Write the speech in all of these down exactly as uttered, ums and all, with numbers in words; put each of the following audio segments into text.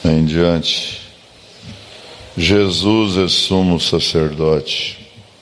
em diante. Jesus é sumo sacerdote.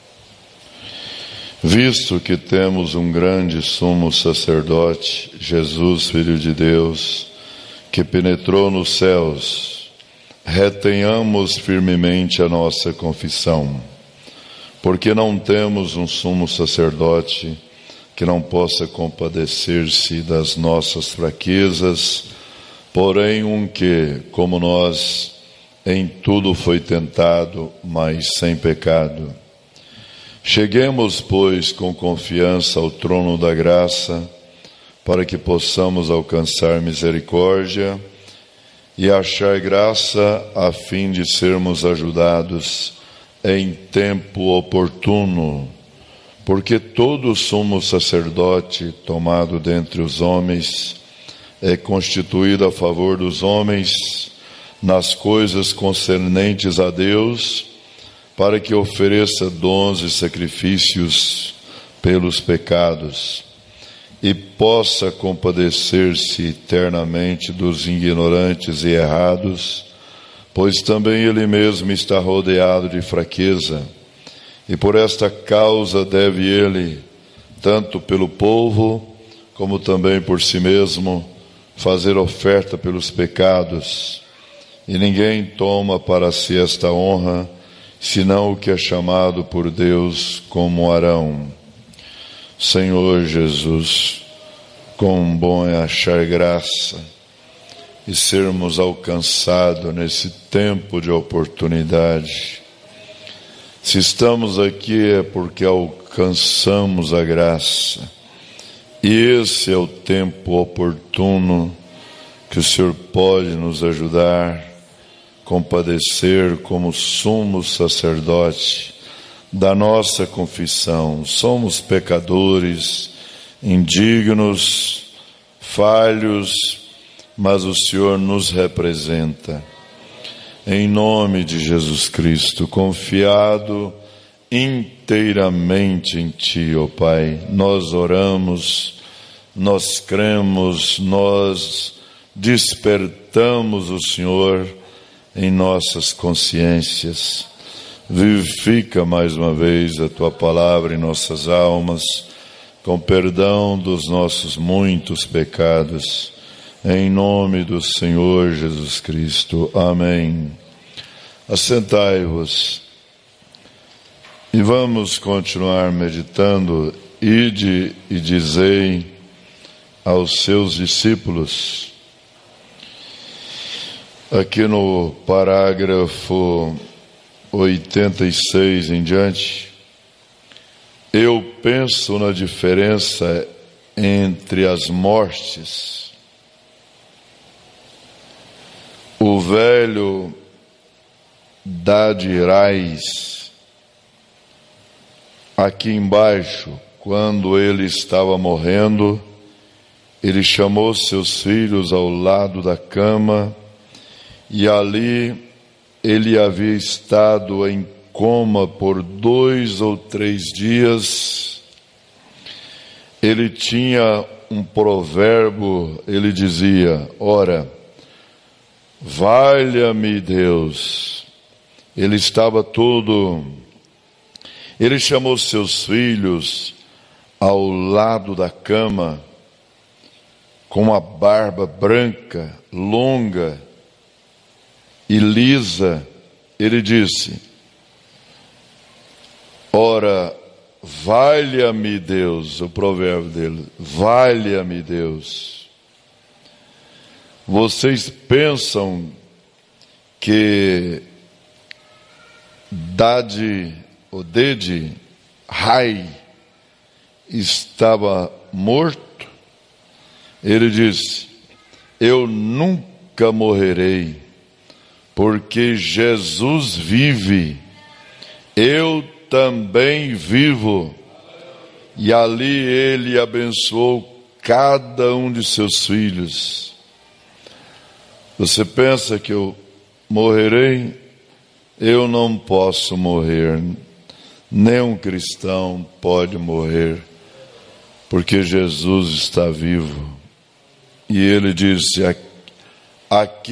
Visto que temos um grande sumo sacerdote, Jesus, Filho de Deus, que penetrou nos céus, retenhamos firmemente a nossa confissão, porque não temos um sumo sacerdote que não possa compadecer-se das nossas fraquezas, porém um que, como nós, em tudo foi tentado, mas sem pecado. Cheguemos, pois, com confiança ao trono da graça, para que possamos alcançar misericórdia e achar graça a fim de sermos ajudados em tempo oportuno, porque todo sumo sacerdote tomado dentre os homens é constituído a favor dos homens nas coisas concernentes a Deus, para que ofereça dons e sacrifícios pelos pecados, e possa compadecer-se eternamente dos ignorantes e errados, pois também ele mesmo está rodeado de fraqueza, e por esta causa deve ele, tanto pelo povo, como também por si mesmo, fazer oferta pelos pecados, e ninguém toma para si esta honra, senão o que é chamado por Deus como Arão. Senhor Jesus, quão bom é achar graça e sermos alcançados nesse tempo de oportunidade. Se estamos aqui é porque alcançamos a graça, e esse é o tempo oportuno que o Senhor pode nos ajudar, compadecer como sumo sacerdote da nossa confissão. Somos pecadores, indignos, falhos, mas o Senhor nos representa. Em nome de Jesus Cristo, confiado inteiramente em Ti, ó Pai, nós oramos, nós cremos, nós despertamos o Senhor em nossas consciências. Vivifica mais uma vez a Tua palavra em nossas almas, com perdão dos nossos muitos pecados, em nome do Senhor Jesus Cristo. Amém. Assentai-vos e vamos continuar meditando. Ide e dizei aos seus discípulos. Aqui no parágrafo oitenta e seis em diante, eu penso na diferença entre as mortes. O velho Dadirais, aqui embaixo, quando ele estava morrendo, ele chamou seus filhos ao lado da cama, e ali ele havia estado em coma por dois ou três dias. Ele tinha um provérbio, ele dizia: ora, valha-me Deus. Ele estava todo... Ele chamou seus filhos ao lado da cama, com uma barba branca, longa e lisa. Ele disse: ora, valha-me Deus. O provérbio dele: valha-me Deus. Vocês pensam que Dade, ou Dede, Rai, estava morto? Ele disse: eu nunca morrerei, porque Jesus vive, eu também vivo. E ali ele abençoou cada um de seus filhos. Você pensa que eu morrerei? Eu não posso morrer, nenhum cristão pode morrer, porque Jesus está vivo. E ele disse: aqui